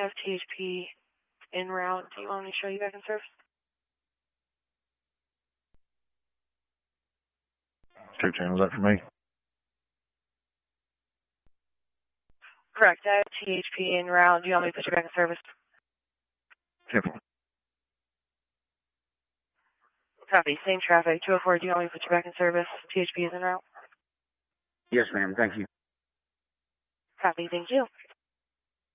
have THP en route. Do you want me to show you back in service? Two channels up for me. Correct. I have THP en route. Do you want me to put you back in service? Simple. Copy. Same traffic. 204. Do you want me to put you back in service? THP is en route. Yes, ma'am. Thank you. Copy. Thank you.